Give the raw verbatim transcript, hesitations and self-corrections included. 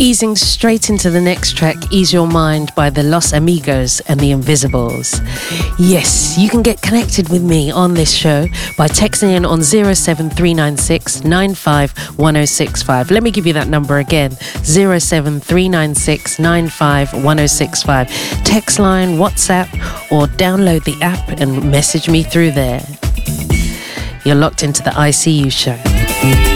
Easing straight into the next track, Ease Your Mind by the Los Amigos and the Invisibles. Yes, you can get connected with me on this show by texting in on zero seven three nine six nine five one zero six five. Let me give you that number again, zero seven three nine six nine five one zero six five. Text line, WhatsApp, or download the app and message me through there. You're locked into the I C U show.